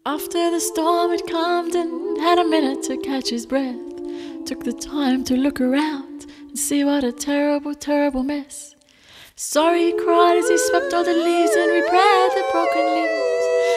After the storm had calmed and had a minute to catch his breath, took the time to look around and see what a terrible, terrible mess. Sorry, he cried as he swept all the leaves and repaired the broken limb.